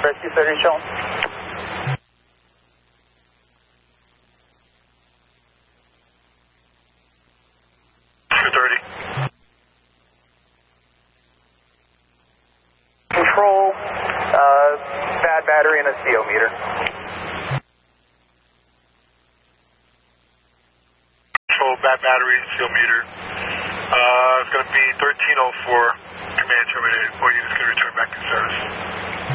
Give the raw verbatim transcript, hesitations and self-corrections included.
Rescue thirty shown. two thirty. Control, uh, bad battery and a C O meter. Control, bad battery, C O meter. Uh, it's going to be thirteen oh four. Command terminated. All units can return back to service.